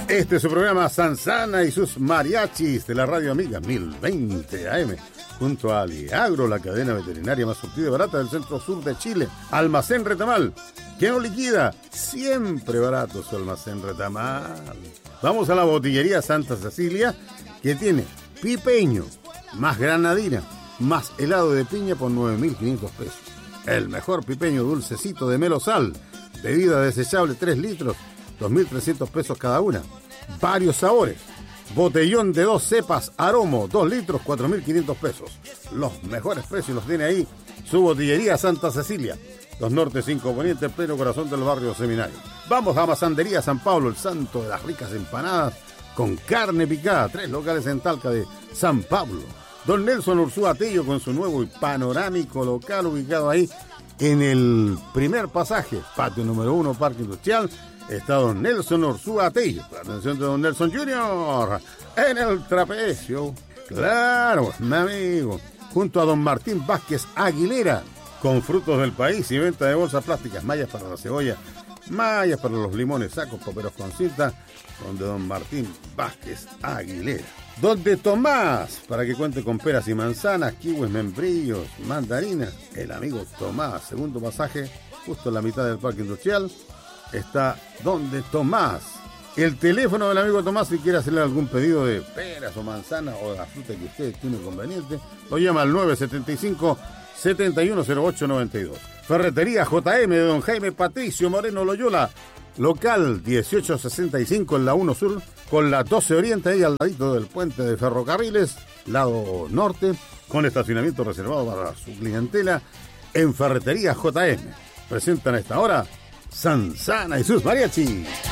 Este es su programa Sansana y sus mariachis de la Radio Amiga 1020 AM. Junto a Aliagro, la cadena veterinaria más surtida y barata del centro-sur de Chile. Almacén Retamal, que no liquida, siempre barato su Almacén Retamal. Vamos a la botillería Santa Cecilia, que tiene pipeño, más granadina, más helado de piña por 9.500 pesos. El mejor pipeño dulcecito de Melosal, bebida desechable 3 litros, 2.300 pesos cada una. Varios sabores. Botellón de 2 cepas Aromo, 2 litros, 4.500 pesos. Los mejores precios los tiene ahí su botillería Santa Cecilia. 2 Norte, 5 Poniente, en pleno corazón del barrio Seminario. Vamos a Masandería San Pablo, el santo de las ricas empanadas con carne picada. 3 locales en Talca de San Pablo. Don Nelson Ursúa Tello con su nuevo y panorámico local ubicado ahí en el primer pasaje, patio número 1, Parque Industrial. Está don Nelson Ursúa Tello. Atención de don Nelson Jr. en el trapecio. Claro, mi amigo. Junto a don Martín Vázquez Aguilera, con frutos del país y venta de bolsas plásticas, mallas para la cebolla, mallas para los limones, sacos, poperos con cinta, donde don Martín Vázquez Aguilera. Donde Tomás, para que cuente con peras y manzanas, kiwis, membrillos, mandarinas, el amigo Tomás, segundo pasaje, justo en la mitad del Parque Industrial, está donde Tomás. El teléfono del amigo Tomás, si quiere hacerle algún pedido de peras o manzanas o de la fruta que usted tiene conveniente, lo llama al 975-710892. Ferretería JM de don Jaime Patricio Moreno Loyola, local 1865 en la 1 Sur, con la 12 Oriente, ahí al ladito del puente de ferrocarriles, lado norte, con estacionamiento reservado para su clientela, en Ferretería JM. Presentan a esta hora Sansana y sus mariachis.